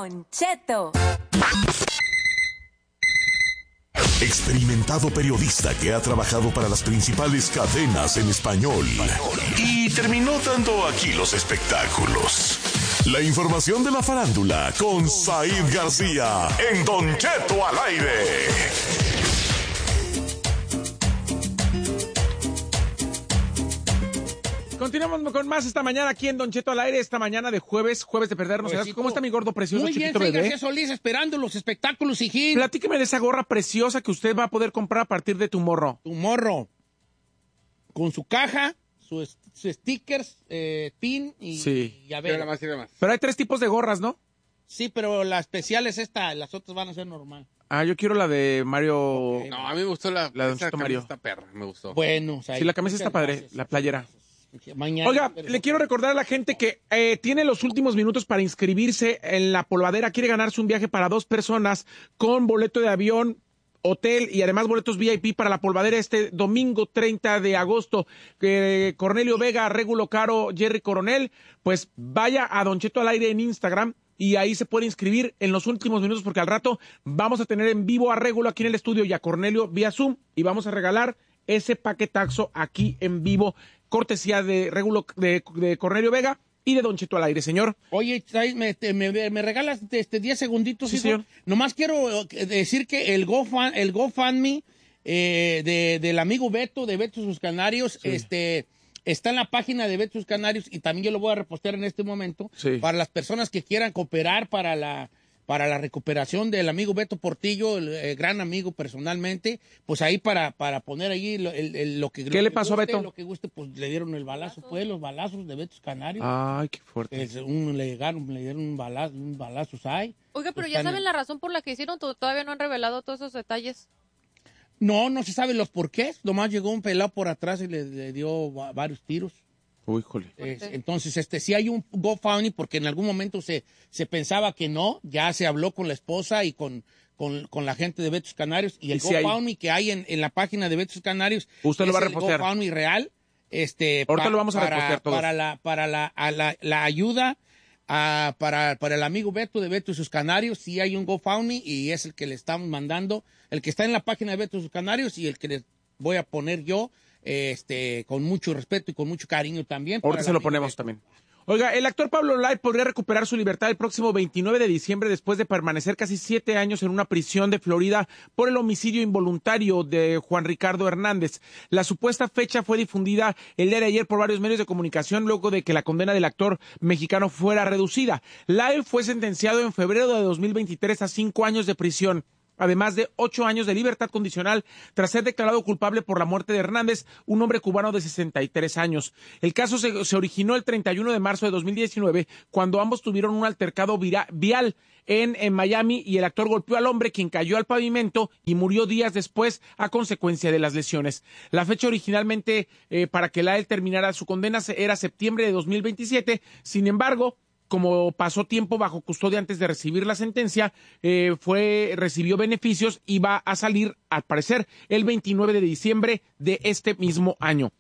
Don Cheto. Experimentado periodista que ha trabajado para las principales cadenas en español y terminó dando aquí los espectáculos. La información de la farándula con Said García en Don Cheto al aire. Continuamos con más esta mañana aquí en Don Cheto al aire, esta mañana de jueves de perdernos. ¿Cómo está mi gordo precioso, muy chiquito bien, bebé? García Solís, esperando los espectáculos, hijín. Platíqueme de esa gorra preciosa que usted va a poder comprar a partir de tu morro. Tu morro, con su caja, su stickers, pin y, sí. Y a ver. Pero hay 3 tipos de gorras, ¿no? Sí, pero la especial es esta, las otras van a ser normal. Ah, yo quiero la de Mario. Okay. No, a mí me gustó la de Don Cheto Mario. Esta perra, me gustó. Bueno, o sea, sí, la camisa está padre, gracias, la playera. Mañana, oiga, le quiero recordar a la gente que tiene los últimos minutos para inscribirse en la polvadera. Quiere ganarse un viaje para 2 personas con boleto de avión, hotel y además boletos VIP para la polvadera este domingo 30 de agosto. Cornelio Vega, Régulo Caro, Jerry Coronel, pues vaya a Don Cheto al aire en Instagram y ahí se puede inscribir en los últimos minutos porque al rato vamos a tener en vivo a Régulo aquí en el estudio y a Cornelio vía Zoom y vamos a regalar ese paquetazo aquí en vivo, cortesía de Régulo, de Cornelio Vega y de Don Cheto al aire, señor. Oye, me regalas 10 segunditos, sí, hijo. Señor. Nomás quiero decir que el GoFundMe del amigo Beto, de Beto Sus Canarios, sí. Está en la página de Beto Sus Canarios y también yo lo voy a repostear en este momento, sí. Para las personas que quieran cooperar para la recuperación del amigo Beto Portillo, el gran amigo personalmente, pues ahí para poner ahí lo que... ¿Qué le pasó a Beto? Lo que guste, pues le dieron el balazo, pues los balazos de Beto Canarios. Ay, qué fuerte. Le dieron un balazo, ¿sabes? Oiga, pero ya saben la razón por la que hicieron, todavía no han revelado todos esos detalles. No se sabe los porqués, nomás llegó un pelado por atrás y le dio varios tiros. Uy, jole. Entonces, sí hay un GoFundMe porque en algún momento se pensaba que no, ya se habló con la esposa y con la gente de Betos Canarios y el GoFundMe que hay en la página de Betos Canarios. Usted lo va a repostear. El GoFundMe real. Ahorita lo vamos a repostear todos. Para la ayuda para el amigo Beto de Beto y sus Canarios, sí hay un GoFundMe y es el que le estamos mandando, el que está en la página de Beto y sus Canarios y el que les voy a poner yo. Con mucho respeto y con mucho cariño también. Ahorita se lo ponemos también. Oiga, el actor Pablo Lyle podría recuperar su libertad el próximo 29 de diciembre después de permanecer casi 7 años en una prisión de Florida por el homicidio involuntario de Juan Ricardo Hernández. La supuesta fecha fue difundida el día de ayer por varios medios de comunicación luego de que la condena del actor mexicano fuera reducida. Lyle fue sentenciado en febrero de 2023 a 5 años de prisión, además de 8 años de libertad condicional tras ser declarado culpable por la muerte de Hernández, un hombre cubano de 63 años. El caso se originó el 31 de marzo de 2019, cuando ambos tuvieron un altercado vial en Miami y el actor golpeó al hombre, quien cayó al pavimento y murió días después a consecuencia de las lesiones. La fecha originalmente para que Lyle terminara su condena era septiembre de 2027, sin embargo, como pasó tiempo bajo custodia antes de recibir la sentencia, recibió beneficios y va a salir, al parecer, el 29 de diciembre de este mismo año.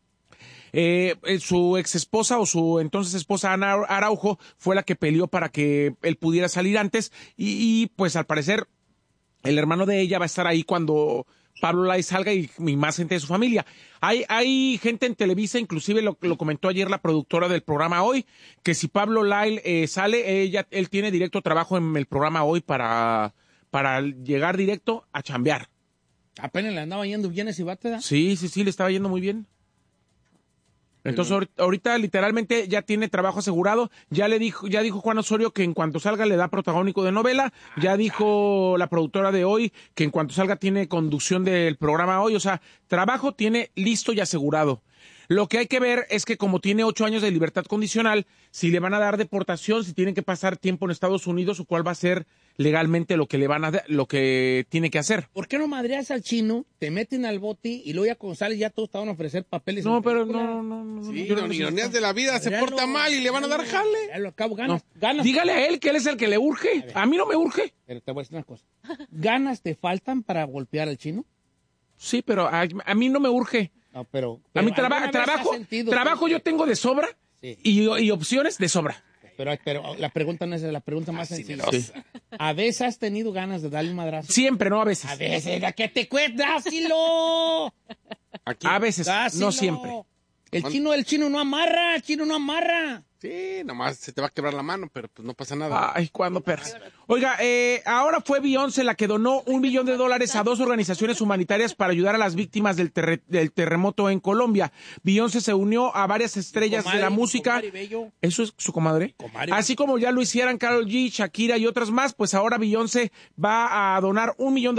Su ex esposa o su entonces esposa Ana Araujo fue la que peleó para que él pudiera salir antes y pues al parecer el hermano de ella va a estar ahí cuando Pablo Lyle salga y más gente de su familia. Hay gente en Televisa, inclusive lo comentó ayer la productora del programa Hoy, que si Pablo Lyle sale, él tiene directo trabajo en el programa Hoy para llegar directo a chambear. ¿Apenas le andaba yendo bien ese bate? Sí, le estaba yendo muy bien. Entonces ahorita literalmente ya tiene trabajo asegurado, ya dijo Juan Osorio que en cuanto salga le da protagónico de novela, ya dijo la productora de Hoy que en cuanto salga tiene conducción del programa Hoy, o sea, trabajo tiene listo y asegurado. Lo que hay que ver es que como tiene 8 años de libertad condicional, si le van a dar deportación, si tienen que pasar tiempo en Estados Unidos o cuál va a ser legalmente lo que tiene que hacer. ¿Por qué no madreas al chino, te meten al bote y luego ya cuando sales ya todos te van a ofrecer papeles? No, pero no. Sí, no, ironías de la vida, se porta mal y le van a dar jale. Ya lo acabo, ganas. Dígale a él que él es el que le urge. A mí no me urge. Pero te voy a decir una cosa. ¿Ganas te faltan para golpear al chino? Sí, pero a mí no me urge. No, pero a mí trabajo yo tengo de sobra, sí. y opciones de sobra. Pero la pregunta no es la pregunta más sencilla. Sí. ¿A veces has tenido ganas de darle un madrazo? Siempre, no a veces. A veces, ¿a qué te cuesta? ¡Dásilo! A veces, Dásilo. no siempre. El chino no amarra, Sí, nomás se te va a quebrar la mano, pero pues no pasa nada. Ay, ¿cuándo, perras? Oiga, ahora fue Beyoncé la que donó $1 millón a 2 organizaciones humanitarias para ayudar a las víctimas del terremoto en Colombia. Beyoncé se unió a varias estrellas de la música. ¿Eso es su comadre? Así como ya lo hicieran Karol G, Shakira y otras más, pues ahora Beyoncé va a donar $1 millón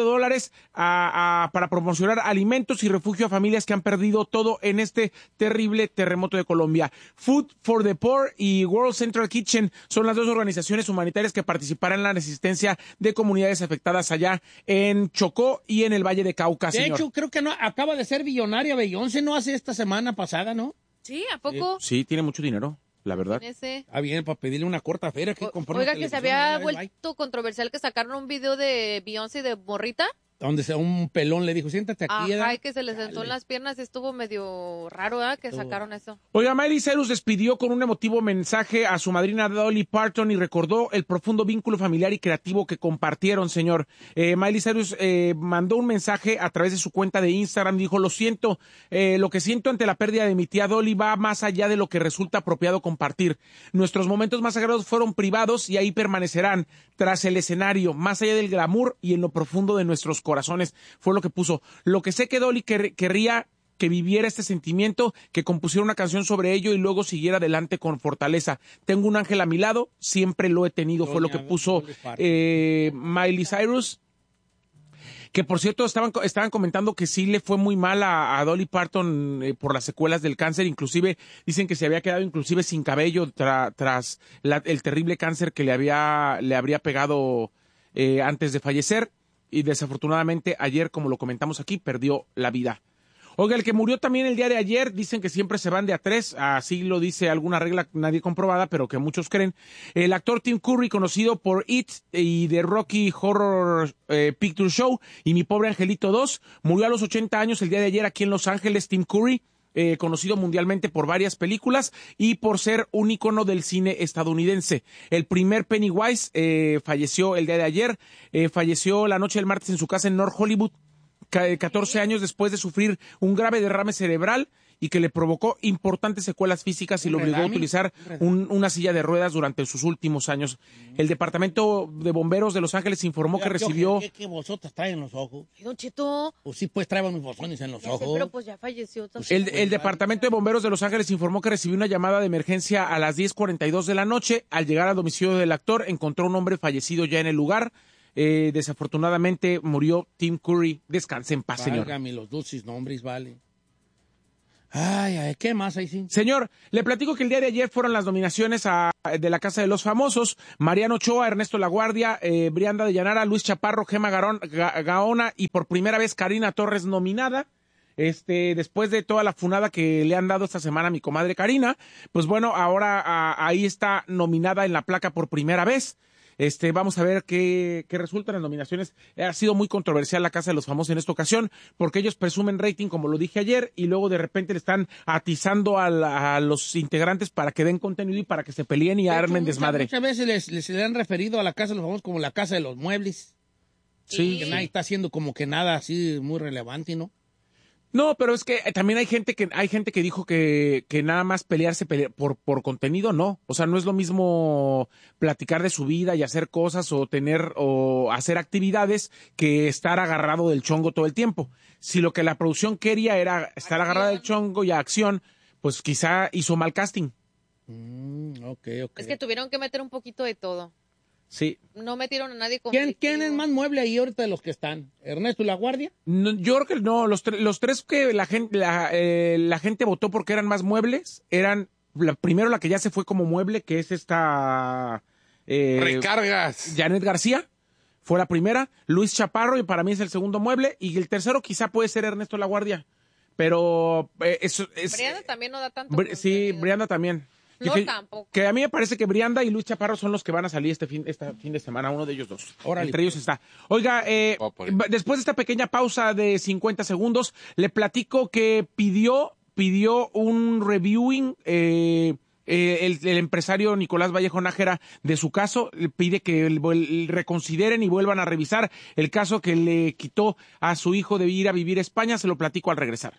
para promocionar alimentos y refugio a familias que han perdido todo en este terrible terremoto de Colombia. Food for the Poor y World Central Kitchen son las dos organizaciones humanitarias que participarán en la asistencia de comunidades afectadas allá en Chocó y en el Valle de Cauca, señor. De hecho, creo que no acaba de ser billonaria Beyoncé, ¿no? Hace esta semana pasada, ¿no? Sí, ¿a poco? Sí, tiene mucho dinero, la verdad. Ah, bien, para pedirle una corta feria. Oiga, que se había vuelto controversial que sacaron un video de Beyoncé de morrita. Donde un pelón le dijo, siéntate aquí. Ajá, que se le sentó en las piernas. Estuvo medio raro, ¿eh? Que sacaron eso. Oiga, Miley Cyrus despidió con un emotivo mensaje a su madrina Dolly Parton y recordó el profundo vínculo familiar y creativo que compartieron, señor. Miley Cyrus mandó un mensaje a través de su cuenta de Instagram. Dijo, lo siento, lo que siento ante la pérdida de mi tía Dolly va más allá de lo que resulta apropiado compartir. Nuestros momentos más sagrados fueron privados y ahí permanecerán, tras el escenario, más allá del glamour y en lo profundo de nuestros corazones, fue lo que puso. Lo que sé que Dolly querría que viviera este sentimiento, que compusiera una canción sobre ello y luego siguiera adelante con fortaleza. Tengo un ángel a mi lado, siempre lo he tenido, fue lo que puso Miley Cyrus. Que por cierto estaban comentando que sí le fue muy mal a Dolly Parton por las secuelas del cáncer, inclusive dicen que se había quedado inclusive sin cabello tras el terrible cáncer que le habría pegado antes de fallecer, y desafortunadamente ayer, como lo comentamos aquí, perdió la vida. Oiga, el que murió también el día de ayer, dicen que siempre se van de a tres, así lo dice alguna regla nadie comprobada, pero que muchos creen. El actor Tim Curry, conocido por It y The Rocky Horror Picture Show y Mi Pobre Angelito 2, murió a los 80 años el día de ayer aquí en Los Ángeles. Tim Curry, conocido mundialmente por varias películas y por ser un ícono del cine estadounidense. El primer Pennywise falleció el día de ayer, falleció la noche del martes en su casa en North Hollywood, 14 años después de sufrir un grave derrame cerebral y que le provocó importantes secuelas físicas y lo obligó a utilizar una silla de ruedas durante sus últimos años. El Departamento de Bomberos de Los Ángeles informó que recibió... ¿Qué bolsotas trae en los ojos? Don Cheto. Pues sí, pues trae unos bolsones en los ojos. Pero pues ya falleció. El Departamento de Bomberos de Los Ángeles informó que recibió una llamada de emergencia a las 10:42 de la noche. Al llegar al domicilio del actor, encontró un hombre fallecido ya en el lugar. Desafortunadamente murió Tim Curry. Descanse en paz, señor. Válgame los dulces nombres, vale. Ay, ¿qué más ahí sí? Señor, le platico que el día de ayer fueron las nominaciones de la Casa de los Famosos. Mariano Ochoa, Ernesto Laguardia, Brianda de Llanara, Luis Chaparro, Gema Gaona y por primera vez Karina Torres nominada. Después de toda la funada que le han dado esta semana a mi comadre Karina, pues bueno, ahora ahí está nominada en la placa por primera vez. Vamos a ver qué resultan las nominaciones. Ha sido muy controversial la Casa de los Famosos en esta ocasión, porque ellos presumen rating, como lo dije ayer, y luego de repente le están atizando a los integrantes para que den contenido y para que se peleen y armen desmadre. Muchas veces le han referido a la Casa de los Famosos como la Casa de los Muebles. Sí. Que nadie está haciendo como que nada así muy relevante, ¿no? No, pero es que también hay gente que dijo que nada más pelearse por contenido, no. O sea, no es lo mismo platicar de su vida y hacer cosas o hacer actividades que estar agarrado del chongo todo el tiempo. Si lo que la producción quería era estar agarrada del chongo y a acción, pues quizá hizo mal casting. Okay. Es que tuvieron que meter un poquito de todo. Sí. No metieron a nadie con... ¿Quién es más mueble ahí ahorita de los que están? ¿Ernesto y Laguardia? No, yo creo que no. Los tres que la gente votó porque eran más muebles eran primero la que ya se fue como mueble, que es esta... Recargas. Janet García fue la primera. Luis Chaparro, y para mí es el segundo mueble. Y el tercero quizá puede ser Ernesto Laguardia. Pero Brianda también no da tanto. Sí, Brianda también. Tampoco. Que a mí me parece que Brianda y Luis Chaparro son los que van a salir este fin de semana, uno de ellos dos. Órale. Entre ellos está. Oiga, después de esta pequeña pausa de 50 segundos, le platico que pidió un reviewing el empresario Nicolás Vallejo Nájera de su caso, pide que reconsideren y vuelvan a revisar el caso que le quitó a su hijo de ir a vivir a España. Se lo platico al regresar.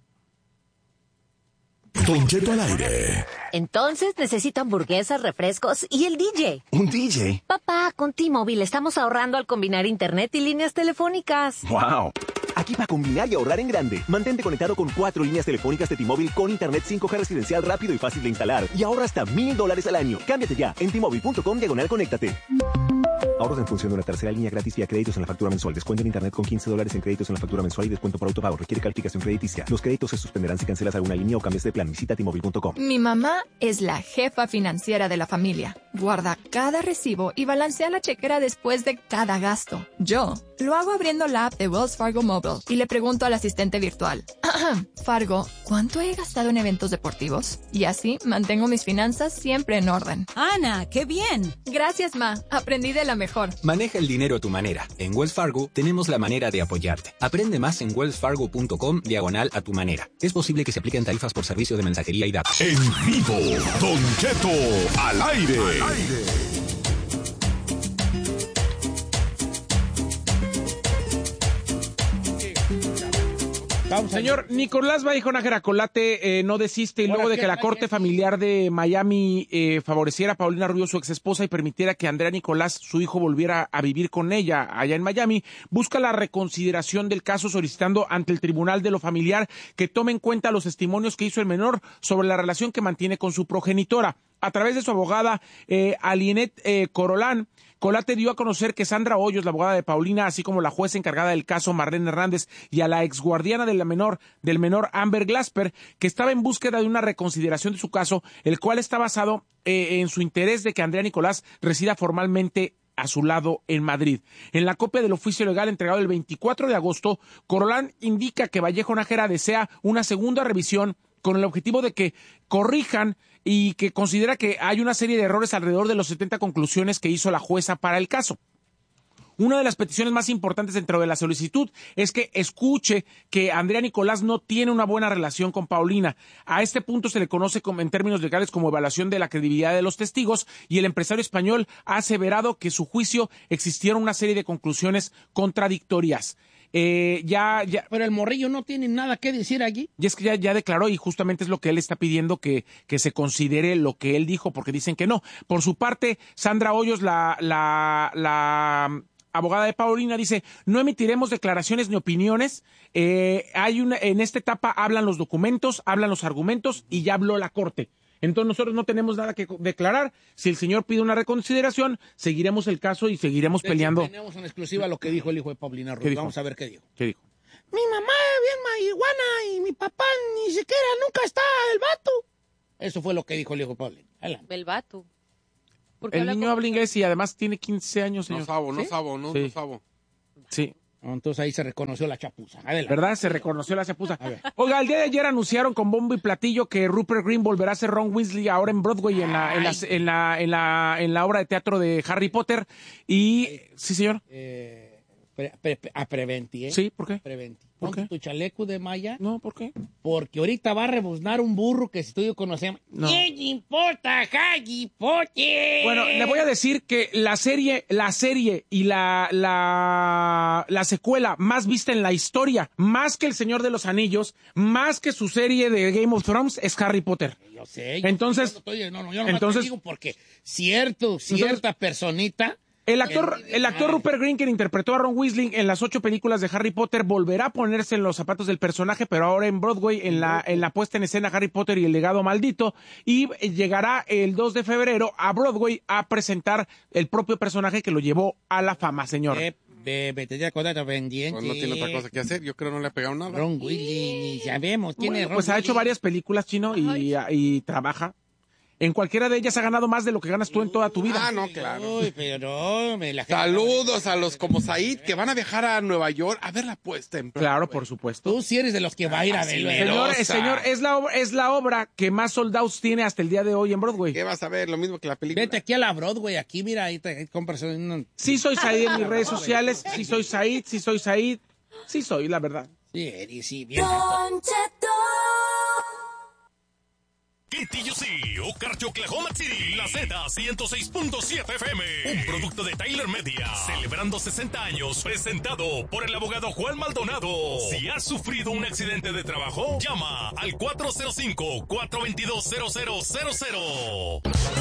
Don Cheto al aire. Entonces necesito hamburguesas, refrescos y el DJ. ¿Un DJ? Papá, con T-Mobile estamos ahorrando al combinar internet y líneas telefónicas. ¡Wow! Aquí para combinar y ahorrar en grande. Mantente conectado con 4 líneas telefónicas de T-Mobile con internet 5G residencial rápido y fácil de instalar. Y ahorra hasta $1,000 al año. Cámbiate ya en T-Mobile.com/conéctate. Ahorros en función de una tercera línea gratis vía créditos en la factura mensual. Descuento en internet con $15 en créditos en la factura mensual y descuento por autopago. Requiere calificación crediticia. Los créditos se suspenderán si cancelas alguna línea o cambias de plan. Visita T-Mobile.com. Mi mamá es la jefa financiera de la familia. Guarda cada recibo y balancea la chequera después de cada gasto. Yo lo hago abriendo la app de Wells Fargo Mobile y le pregunto al asistente virtual. Fargo, ¿cuánto he gastado en eventos deportivos? Y así mantengo mis finanzas siempre en orden. Ana, ¡qué bien! Gracias, Ma. Aprendí de la mejor. Maneja el dinero a tu manera. En Wells Fargo tenemos la manera de apoyarte. Aprende más en wellsfargo.com/a-tu-manera. Es posible que se apliquen tarifas por servicio de mensajería y datos. En vivo, Don Cheto al aire. Señor Nicolás Vallejo Nájera Colate no desiste y luego de que la Corte Familiar de Miami favoreciera a Paulina Rubio, su exesposa, y permitiera que Andrea Nicolás, su hijo, volviera a vivir con ella allá en Miami, busca la reconsideración del caso solicitando ante el Tribunal de lo Familiar que tome en cuenta los testimonios que hizo el menor sobre la relación que mantiene con su progenitora. A través de su abogada, Alinet Corolán, Colate dio a conocer que Sandra Hoyos, la abogada de Paulina, así como la jueza encargada del caso Marlene Hernández y a la exguardiana del menor Amber Glasper, que estaba en búsqueda de una reconsideración de su caso, el cual está basado en su interés de que Andrea Nicolás resida formalmente a su lado en Madrid. En la copia del oficio legal entregado el 24 de agosto, Corolán indica que Vallejo Nájera desea una segunda revisión con el objetivo de que corrijan y que considera que hay una serie de errores alrededor de los 70 conclusiones que hizo la jueza para el caso. Una de las peticiones más importantes dentro de la solicitud es que escuche que Andrea Nicolás no tiene una buena relación con Paulina. A este punto se le conoce en términos legales como evaluación de la credibilidad de los testigos, y el empresario español ha aseverado que en su juicio existieron una serie de conclusiones contradictorias. Pero el morrillo no tiene nada que decir allí. Y es que ya declaró, y justamente es lo que él está pidiendo, que se considere lo que él dijo, porque dicen que no. Por su parte, Sandra Hoyos, la abogada de Paulina, dice: no emitiremos declaraciones ni opiniones. En esta etapa hablan los documentos, hablan los argumentos y ya habló la Corte. Entonces nosotros no tenemos nada que declarar. Si el señor pide una reconsideración, seguiremos el caso y seguiremos peleando. Tenemos en exclusiva lo que dijo el hijo de Paulina Rubio. Vamos a ver qué dijo. ¿Qué dijo? Mi mamá bien marihuana y mi papá ni siquiera nunca está el vato. Eso fue lo que dijo el hijo de Paulina. El vato. El niño habla inglés y además tiene 15 años, señor. No sabo. Sí. Entonces ahí se reconoció la chapuza. Adelante. ¿Verdad? Se reconoció la chapuza. Oiga, el día de ayer anunciaron con bombo y platillo que Rupert Grint volverá a ser Ron Weasley ahora en Broadway en la obra de teatro de Harry Potter. Y sí, señor. A Preventi, ¿eh? Sí, ¿por qué? Preventi. ¿Por qué? ¿Tu chaleco de malla? No, ¿por qué? Porque ahorita va a rebuznar un burro que si tú y yo conocemos. No. ¿Qué importa, Harry Potter? Bueno, le voy a decir que la serie y la secuela más vista en la historia, más que El Señor de los Anillos, más que su serie de Game of Thrones, es Harry Potter. Yo sé. Entonces, yo no te digo porque cierta personita. El actor Rupert Grint, quien interpretó a Ron Weasley en las 8 películas de Harry Potter, volverá a ponerse en los zapatos del personaje, pero ahora en Broadway, en la puesta en escena Harry Potter y el legado maldito, y llegará el 2 de febrero a Broadway a presentar el propio personaje que lo llevó a la fama, señor. Vete de acuerdo pendiente. Pues no tiene otra cosa que hacer, yo creo no le ha pegado nada. Ron Weasley, sabemos quién es Ron Pues ha Weasley. hecho varias películas, Chino, y trabaja. En cualquiera de ellas ha ganado más de lo que ganas tú en toda tu vida. Ah, no, claro. Uy, pero Saludos a los como Said que van a viajar a Nueva York a ver la puesta en Broadway. Claro, por supuesto. Tú sí eres de los que va a ir a ver. Señor, es la obra que más sold outs tiene hasta el día de hoy en Broadway. ¿Qué vas a ver? Lo mismo que la película. Vete aquí a la Broadway, aquí mira, ahí te compras Sí soy Said en mis redes sociales, sí soy Said, sí soy, la verdad. Sí, bien. KTUC, Okarche, Oklahoma City, la Z106.7 FM, un producto de Tyler Media, celebrando 60 años, presentado por el abogado Juan Maldonado. Si has sufrido un accidente de trabajo, llama al 405-422-0000.